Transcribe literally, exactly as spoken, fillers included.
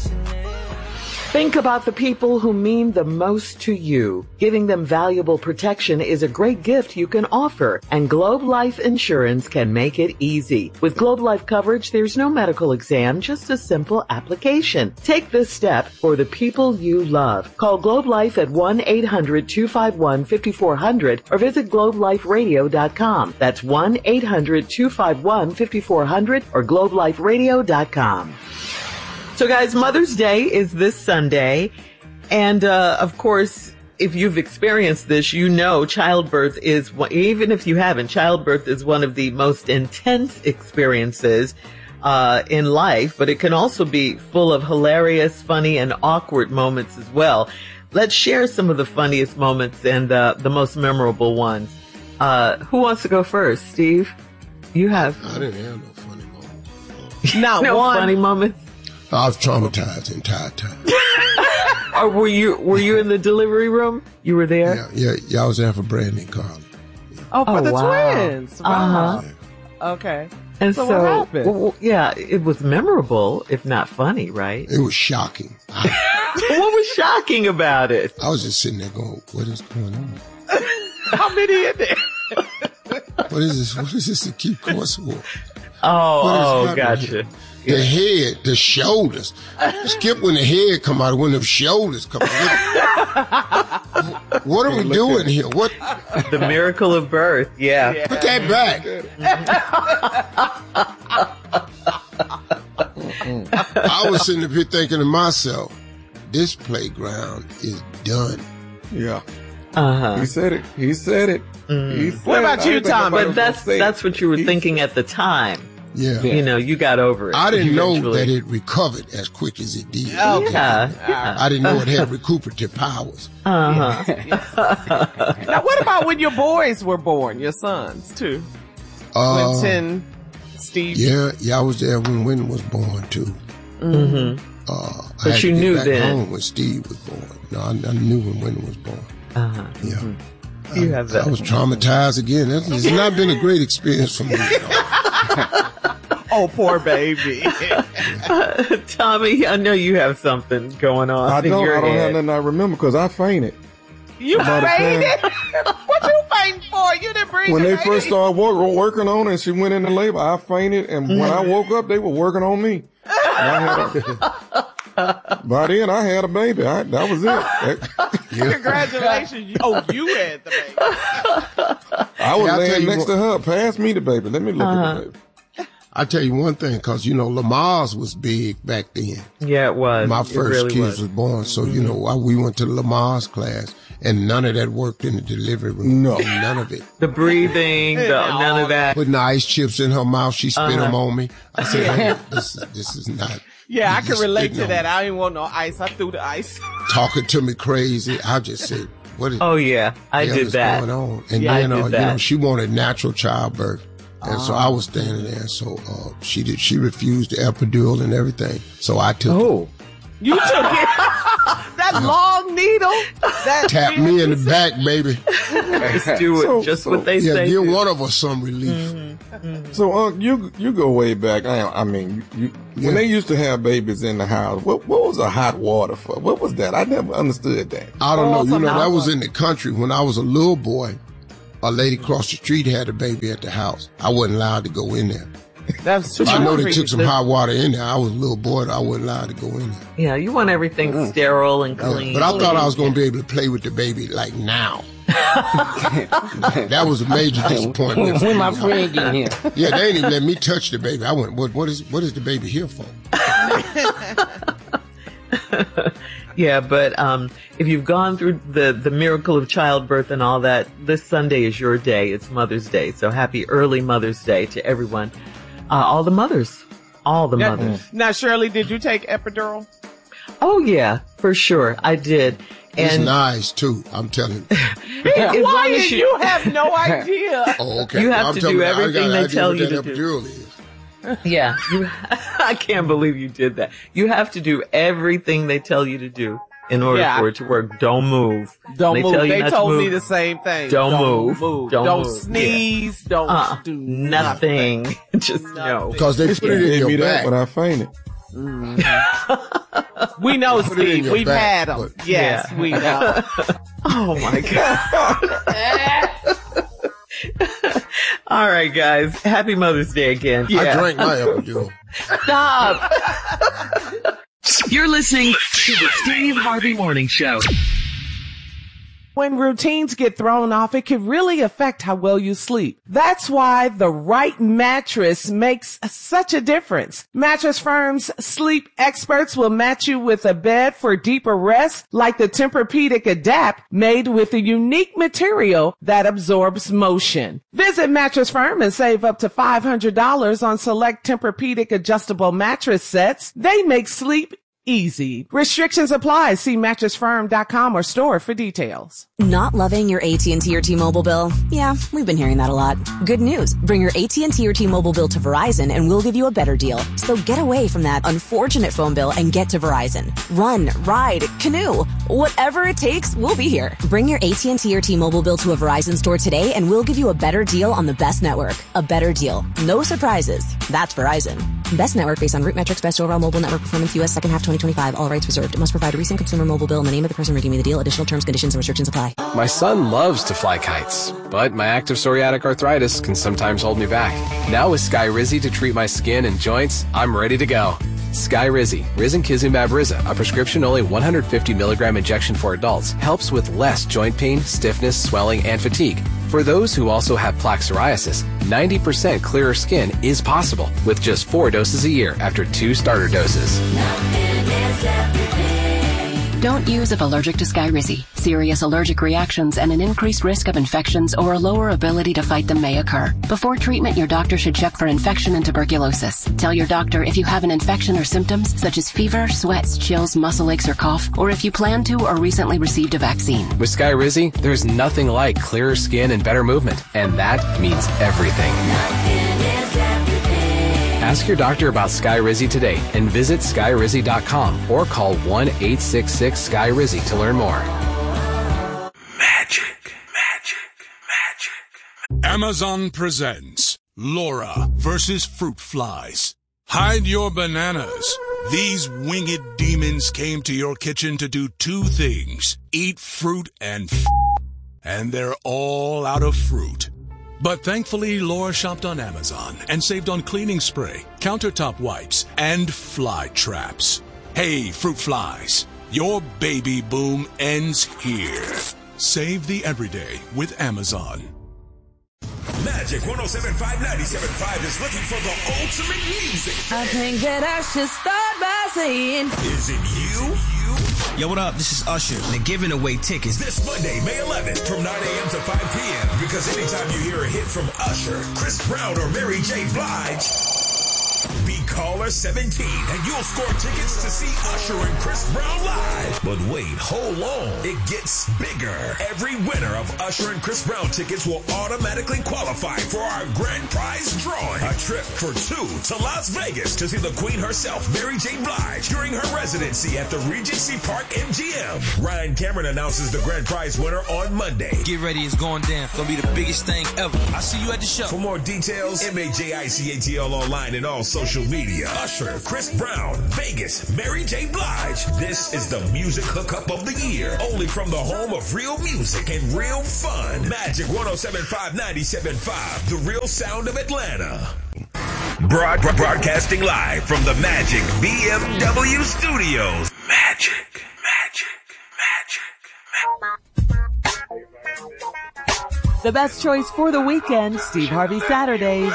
Think about the people who mean the most to you. Giving them valuable protection is a great gift you can offer, and Globe Life Insurance can make it easy. With Globe Life coverage, there's no medical exam, just a simple application. Take this step for the people you love. Call Globe Life at one eight hundred two five one five four zero zero or visit globe life radio dot com. That's one eight hundred two five one five four zero zero or globe life radio dot com. So guys, Mother's Day is this Sunday, and uh, of course, if you've experienced this, you know childbirth is, even if you haven't, childbirth is one of the most intense experiences uh, in life, but it can also be full of hilarious, funny, and awkward moments as well. Let's share some of the funniest moments and uh, the most memorable ones. Uh, who wants to go first? Steve? You have. I didn't have no funny moments. Not no one. funny moments? I was traumatized the entire time. Or were you were you in the delivery room? You were there? Yeah, yeah, yeah I was there for Brandy and Carly. Yeah. Oh, for oh, the wow. twins. Wow. Uh-huh. Yeah. Okay. And so, so what happened? Well, yeah, it was memorable, if not funny, right? It was shocking. What was shocking about it? I was just sitting there going, what is going on? How many in there? What is this? What is this to keep course for? Oh, oh, gotcha. Here? The yeah. head, the shoulders. Skip when the head come out, when the shoulders come out. What, what are we doing here? What? The miracle of birth, yeah. yeah. Put that back. I was sitting up here thinking to myself, this playground is done. Yeah. Uh-huh. He said it. He said it. Mm. He said what about it. you, Tom? But that's, that's what you were he thinking said. at the time. Yeah. You know, you got over it. I didn't eventually. know that it recovered as quick as it did. Okay. Yeah. yeah. I didn't know it had recuperative powers. Uh-huh. Yes, yes. Now, what about when your boys were born, your sons, too? Uh, Quentin, Steve? Yeah, yeah, I was there when Wynn was born, too. Mm-hmm. Uh, I but had you to get knew back then. home when Steve was born. No, I, I knew when Wynn was born. Uh-huh. Yeah. Mm-hmm. You I, have that. I was traumatized again. It's not been a great experience for me. Oh, poor baby. uh, Tommy, I know you have something going on. I in don't. your I don't head. have nothing I remember because I fainted. You fainted? What you fainting for? You didn't bring When the they baby. first started work, working on her and she went into labor, I fainted. And when I woke up, they were working on me. I had a, by then, I had a baby. I, that was it. Congratulations. Oh, you had the baby. I was Yeah, laying next what, to her. Pass me the baby. Let me look uh-huh. at the baby. I'll tell you one thing, because, you know, Lamar's was big back then. Yeah, it was. My it first really kids was. was born. So, mm-hmm. you know, I, we went to Lamar's class, and none of that worked in the delivery room. No. None of it. The breathing, the, none of that. Putting ice chips in her mouth, she spit Uh-huh. them on me. I said, hey, this, is, this is not. Yeah, I can relate to that. Me. I didn't want no ice. I threw the ice. Talking to me crazy. I just said, what is Oh, yeah. I did that. going on? And yeah, then, I uh, did that. you know, she wanted natural childbirth. And so I was standing there, so uh, she did. She refused the epidural and everything. So I took oh. it. You took it? That long needle? That Tap me in the back, baby. Just do it. So- just so- what they Yeah, say. give one of us some relief. Mm-hmm. Mm-hmm. So, Unc, you you go way back. I, I mean, you, you, Yeah. when they used to have babies in the house, what what was a hot water for? What was that? I never understood that. I don't Oh, know. You some know, that was alcohol. in the country. When I was a little boy, a lady across the street had a baby at the house. I wasn't allowed to go in there. That's true. I know they took some hot water in there. I was a little boy. I wasn't allowed to go in there. Yeah, you want everything sterile and Yeah, clean. but I thought I was going to be able to play with the baby like now. That was a major disappointment. When my friend get here. Yeah, they didn't even let me touch the baby. I went, what, what is, what is the baby here for? Yeah, but um, if you've gone through the, the miracle of childbirth and all that, this Sunday is your day. It's Mother's Day. So happy early Mother's Day to everyone. Uh, all the mothers. All the Now, mothers. now, Shirley, did you take epidural? Oh, yeah, for sure. I did. It's And nice, too. I'm telling you. Be as long quiet, as you, you- have no idea. Oh, okay. You have I'm to telling do you, I everything got they an idea tell what you that to do. epidural is. yeah, you, I can't believe you did that. You have to do everything they tell you to do in order Yeah. for it to work. Don't move. Don't they move. Tell you They not to told move. me the same thing. Don't move. Don't, Don't don't move. sneeze. Don't Uh, do nothing. Just no. Because they put it They in gave me your that back. when I fainted. We know, Put it in Steve. your We've back, had them. but- Yes, Yeah. we know. Oh my God. All right, guys. Happy Mother's Day again. I drank my apple juice. Stop. You're listening to the Steve Harvey Morning Show. When routines get thrown off, it can really affect how well you sleep. That's why the right mattress makes such a difference. Mattress Firm's sleep experts will match you with a bed for deeper rest, like the Tempur-Pedic Adapt, made with a unique material that absorbs motion. Visit Mattress Firm and save up to five hundred dollars on select Tempur-Pedic adjustable mattress sets. They make sleep easy. Restrictions apply. See mattress firm dot com or store for details. Not loving your A T and T or T-Mobile bill? Yeah, we've been hearing that a lot. Good news. Bring your A T and T or T-Mobile bill to Verizon and we'll give you a better deal. So get away from that unfortunate phone bill and get to Verizon. Run, ride, canoe. Whatever it takes, we'll be here. Bring your A T and T or T-Mobile bill to a Verizon store today and we'll give you a better deal on the best network. A better deal. No surprises. That's Verizon. Best network based on root metrics, best overall mobile network performance, U S second half twenty twenty-five. All rights reserved. It must provide a recent consumer mobile bill and the name of the person redeeming the deal. Additional terms, conditions, and restrictions apply. My son loves to fly kites, but my active psoriatic arthritis can sometimes hold me back. Now with Skyrizi to treat my skin and joints, I'm ready to go. Skyrizi, risankizumab Riza, a prescription-only one hundred fifty milligram injection for adults, helps with less joint pain, stiffness, swelling, and fatigue. For those who also have plaque psoriasis, ninety percent clearer skin is possible with just four doses a year after two starter doses. Don't use if allergic to Skyrizi. Serious allergic reactions and an increased risk of infections or a lower ability to fight them may occur. Before treatment, your doctor should check for infection and tuberculosis. Tell your doctor if you have an infection or symptoms such as fever, sweats, chills, muscle aches, or cough, or if you plan to or recently received a vaccine. With Skyrizi, there's nothing like clearer skin and better movement, and that means everything. Ask your doctor about Skyrizi today and visit Skyrizi dot com or call one eight six six Sky Rizzy to learn more. Magic, magic, magic. Amazon presents Laura versus Fruit Flies. Hide your bananas. These winged demons came to your kitchen to do two things: eat fruit and f***, and they're all out of fruit. But thankfully, Laura shopped on Amazon and saved on cleaning spray, countertop wipes, and fly traps. Hey, fruit flies, your baby boom ends here. Save the everyday with Amazon. Magic one oh seven point five, ninety-seven point five is looking for the ultimate music. I think that I should start by saying, Is it you? Yo, what up? This is Usher. They're giving away tickets This Monday, May eleventh, from nine a.m. to five p.m. Because anytime you hear a hit from Usher, Chris Brown, or Mary J. Blige, be caller seventeen and you'll score tickets to see Usher and Chris Brown live. But wait, hold on. It gets bigger. Every winner of Usher and Chris Brown tickets will automatically qualify for our grand prize drawing. A trip for two to Las Vegas to see the Queen herself, Mary J. Blige, during her residency at the Regency Park M G M. Ryan Cameron announces the grand prize winner on Monday. Get ready, it's going down. It's gonna be the biggest thing ever. I'll see you at the show. For more details, M A J I C A T L online and all social media. Usher, Chris Brown, Vegas, Mary J. Blige. This is the music hookup of the year. Only from the home of real music and real fun. Magic one oh seven point five, ninety-seven point five. The real sound of Atlanta. Broad, broadcasting live from the Magic B M W studios. Magic, magic, magic, magic. The best choice for the weekend, Steve Harvey Saturdays.